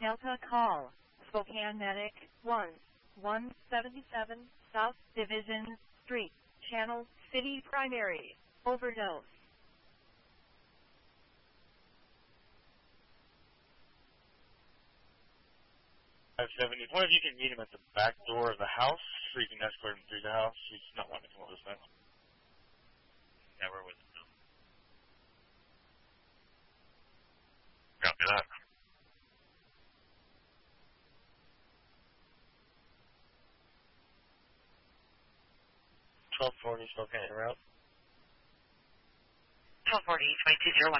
Delta call. Spokane Medic 1, 177 South Division Street, Channel City Primary. Overdose. 570. One of you can meet him at the back door of the house, so you can escort him through the house. He's not wanting to come over this fence. Yeah, we're with him now. Copy that. 1240 Spokane route. 1240, 2201.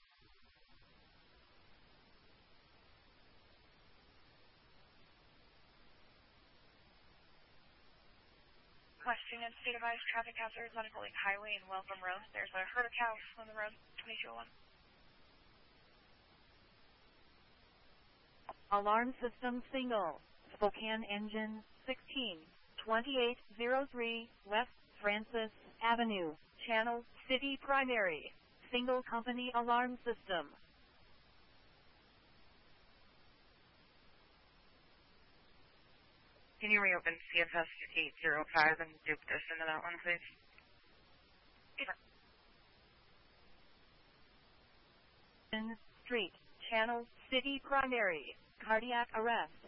Question and state advised traffic hazards on Golden Highway and Welcome Road. There's a herd of cows on the road, 2201. Alarm system single. Spokane engine 16, 2803 West Francis Avenue, Channel City Primary. Single company alarm system. Can you reopen CFS 805 and dupe this into that one, please? Street, Channel City Primary. Cardiac arrest.